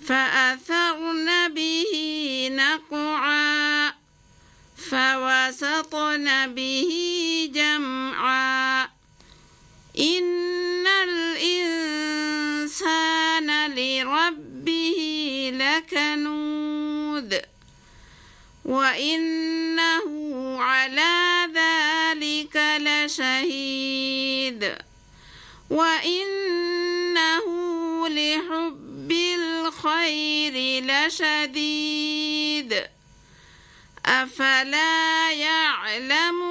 فأثرن به نقعا فوسطن به جمعا إن الإنسان لربه لكنود وإنه على ذلك لشهيد وإنه لحب الخير لشديد أفلا يعلم